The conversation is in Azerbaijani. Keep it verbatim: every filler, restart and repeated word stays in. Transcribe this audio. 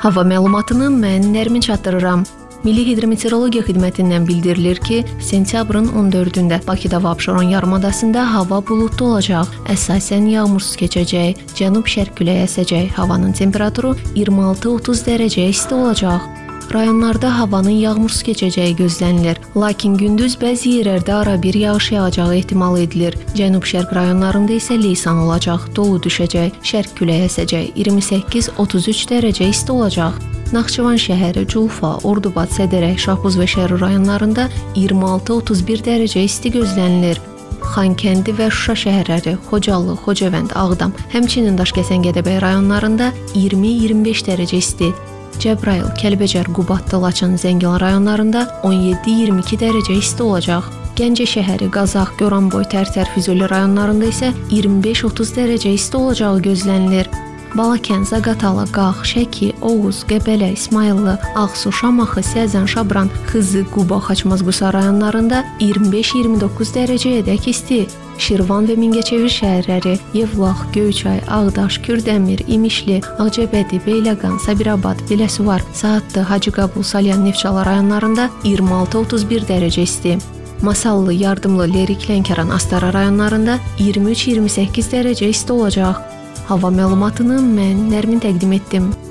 Hava məlumatını mən Nərmin çatdırıram. Milli Hidrometeorologiya Xidmətindən bildirilir ki, sentyabrın on dördündə Bakıda və Abşeron yarımadasında hava buludlu olacaq, əsasən yağmursuz keçəcək, cənub-şərq küləyi əsəcək, havanın temperaturu iyirmi altı otuz dərəcə isti olacaq. Rayonlarda havanın yağmursuz keçəcəyi gözlənilir, lakin gündüz bəzi yerlərdə ara bir yağış yağacağı ehtimal edilir. Cənub-şərq rayonlarında isə leysan olacaq, dolu düşəcək, şərq küləyi əsəcək, iyirmi səkkiz otuz üç dərəcə isti olacaq. Naxçıvan şəhəri, Culfa, Ordubad, Sədərək, Şahbuz və Şərur rayonlarında iyirmi altı otuz bir dərəcə isti gözlənilir. Xankəndi və Şuşa şəhərləri, Xocalı, Xocavənd, Ağdam, həmçinin Daşkəsən, Gədəbəy rayonlarında iyirmi iyirmi beş dərəcə isti. Cəbrayıl, Kəlbəcər, Qubadlı, Laçın, Zəngilan rayonlarında on yeddi iyirmi iki dərəcə isti olacaq. Gəncə şəhəri, Qazax, Goranboy, Tərtər, Füzuli rayonlarında isə iyirmi beş otuz dərəcə isti olacağı gözlənilir. Balakən, Zaqatala, Qax, Şəki, Oğuz, Qəbələ, İsmayıllı, Ağsu, Şamaxı, Səzən, Şabran, Xızı, Quba, Xaçmaz-Qusa rayonlarında iyirmi beş iyirmi doqquz dərəcəyədək isti. Şirvan və Mingəçevir şəhərləri, Yevlax, Göyçay, Ağdaş, Kürdəmir, İmişli, Ağcabədi, Beyləqan, Sabirabad, Biləsuvar, Saatlı, Hacıqabul, Salyan, Neftçala rayonlarında iyirmi altı otuz bir dərəcə isti. Masallı, Yardımlı, Lerik, Lənkəran, Astara rayonlarında iyirmi üç iyirmi səkkiz dərəcə isti olacaq. Hava məlumatını mən Nərmin təqdim etdim.